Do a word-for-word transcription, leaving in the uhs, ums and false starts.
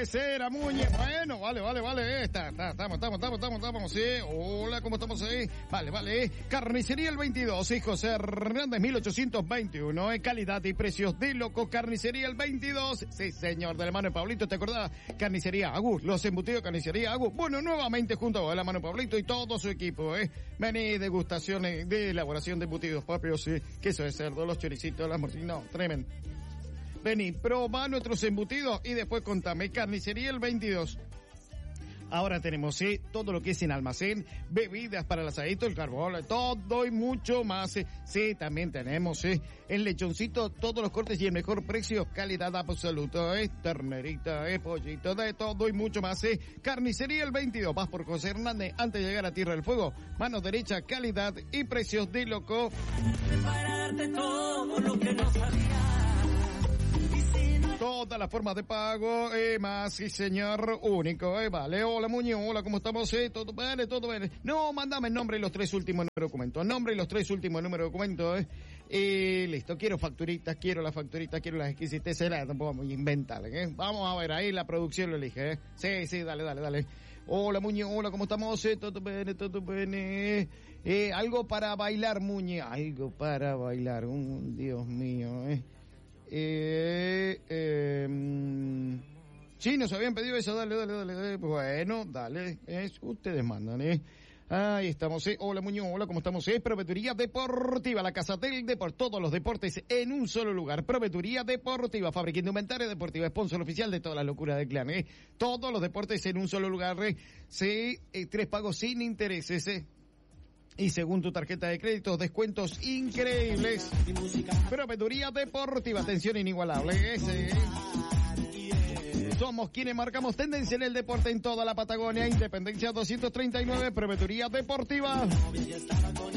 tercera, Muñe. Bueno, vale, vale, vale. Está, está, estamos, estamos, estamos, estamos, estamos, sí. Hola, ¿cómo estamos ahí? Vale, vale. Carnicería el veintidós, sí, José Hernández, mil ochocientos veintiuno. Eh, calidad y precios de loco. Carnicería el veintidós. Sí, señor, de la mano de Pablito, ¿te acordás? Carnicería Agus, los embutidos Carnicería Agus. Bueno, nuevamente junto a la mano de Pablito y todo su equipo, eh. Vení, degustaciones de elaboración de embutidos propios, sí. Queso de cerdo, los choricitos, las morcillas. No, tremendo. Vení, probá nuestros embutidos y después contame. Carnicería el veintidós. Ahora tenemos ¿sí? todo lo que es en almacén, bebidas para el asadito, el carbón, todo y mucho más. ¿sí? Sí, también tenemos ¿sí? el lechoncito, todos los cortes y el mejor precio, calidad absoluta, ¿eh? ternerita, ¿eh? pollito, de todo y mucho más. ¿sí? Carnicería el veintidós, vas por José Hernández antes de llegar a Tierra del Fuego. Mano derecha, calidad y precios de loco. Para darte todo lo que no sabía. Todas las formas de pago, eh, más, sí señor, único, eh, vale. Hola Muñoz, hola, ¿cómo estamos? Eh, todo bien, todo bien. No, mándame el nombre y los tres últimos números de documento. Nombre y los tres últimos números de documento, eh. Y listo, quiero facturitas, quiero las facturitas, quiero las exquisiteces, tampoco vamos a inventar, eh. Vamos a ver, ahí la producción lo elige, eh. Sí, sí, dale, dale, dale. Hola Muñoz, hola, ¿cómo estamos? Eh, todo bien, todo bien, eh. Eh, algo para bailar, Muñoz, algo para bailar, un Dios mío, eh. Eh, eh, sí, nos habían pedido eso, dale, dale, dale, dale. Bueno, dale, es, ustedes mandan, eh. Ahí estamos, eh. Hola Muñoz, hola, ¿cómo estamos? Eh, Proveeduría Deportiva, la casa del deporte, todos los deportes en un solo lugar. Proveeduría Deportiva, fábrica indumentaria deportiva, sponsor oficial de toda la locura del clan, eh. Todos los deportes en un solo lugar, eh. Sí, eh, tres pagos sin intereses, eh. Y según tu tarjeta de crédito, descuentos increíbles. Proveeduría Deportiva, atención inigualable. Ese. Somos quienes marcamos tendencia en el deporte en toda la Patagonia. Independencia doscientos treinta y nueve, Proveeduría Deportiva.